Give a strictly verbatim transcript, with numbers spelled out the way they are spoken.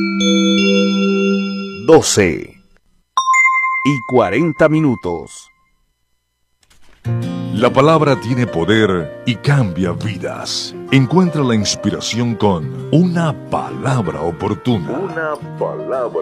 doce y cuarenta minutos. La palabra tiene poder y cambia vidas. Encuentra la inspiración con una palabra oportuna. Una palabra